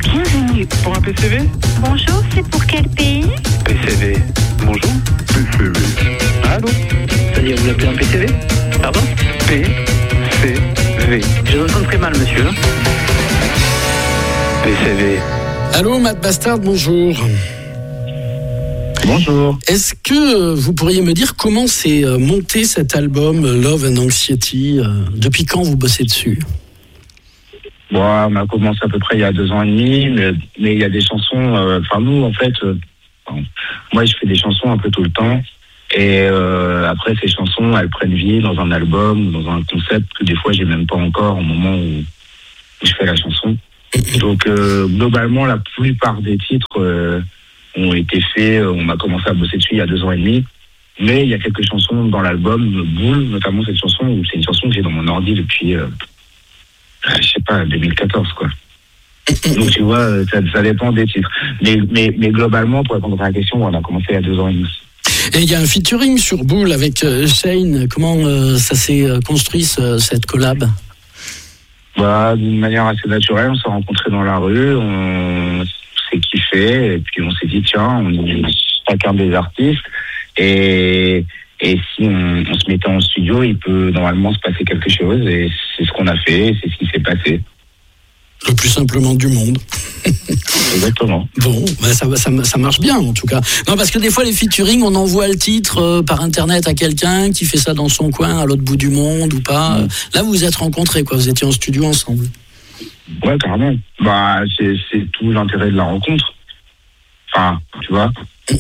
Bienvenue. Pour un PCV? Bonjour, c'est pour quel pays? PCV. Bonjour. PCV. Allô? C'est-à-dire, vous appelez un PCV? Pardon? PCV. Je vous entends très mal, monsieur. PCV. Allô, Matt Bastard, bonjour. Bonjour. Est-ce que vous pourriez me dire comment s'est monté cet album Love and Anxiety? Depuis quand vous bossez dessus? Bon, on a commencé à peu près il y a 2 ans et demi, mais il y a des chansons. Nous, en fait, moi, je fais des chansons un peu tout le temps. Et après, ces chansons, elles prennent vie dans un album, dans un concept que des fois, j'ai même pas encore au moment où je fais la chanson. Donc, globalement, la plupart des titres ont été faits. On a commencé à bosser dessus il y a 2 ans et demi. Mais il y a quelques chansons dans l'album, Boule, notamment cette chanson, où c'est une chanson que j'ai dans mon ordi depuis, je sais pas, 2014, quoi. Donc, tu vois, ça dépend des titres. Mais globalement, pour répondre à la question, on a commencé il y a 2 ans et demi. Et il y a un featuring sur Boule avec Shane. Comment ça s'est construit, cette collab? D'une manière assez naturelle, on s'est rencontrés dans la rue, on s'est kiffé, et puis on s'est dit, tiens, on est chacun des artistes, et si on se mettait en studio, il peut normalement se passer quelque chose, et c'est ce qu'on a fait, et c'est ce qui s'est passé. Le plus simplement du monde. Exactement. Bon, ça marche bien en tout cas. Non, parce que des fois les featuring, on envoie le titre par internet à quelqu'un qui fait ça dans son coin, à l'autre bout du monde ou pas. Là, vous vous êtes rencontrés, quoi. Vous étiez en studio ensemble. Ouais, carrément. C'est tout l'intérêt de la rencontre. Enfin, tu vois.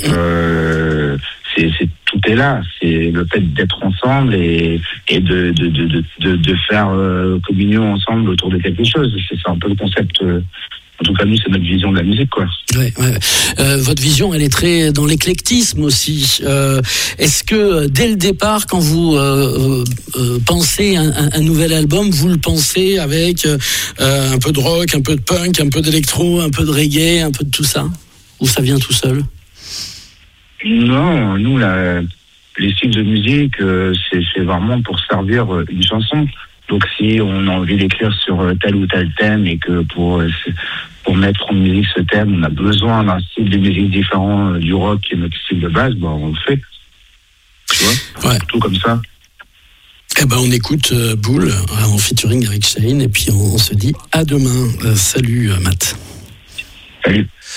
Tout est là. C'est le fait d'être ensemble et de faire communion ensemble autour de quelque chose. C'est un peu le concept. En tout cas, nous, c'est notre vision de la musique, quoi. Ouais. Votre vision, elle est très dans l'éclectisme aussi. Est-ce que dès le départ, quand vous pensez un nouvel album, vous le pensez avec un peu de rock, un peu de punk, un peu d'électro, un peu de reggae, un peu de tout ça? Ou ça vient tout seul? Non, nous, les styles de musique, c'est vraiment pour servir une chanson. Donc, si on a envie d'écrire sur tel ou tel thème et que pour mettre en musique ce thème, on a besoin d'un style de musique différent du rock qui est notre style de base, on le fait. Tu vois? Ouais. Tout comme ça. Eh ben, on écoute Boule en featuring avec Shane et puis on se dit à demain. Salut, Matt. Salut.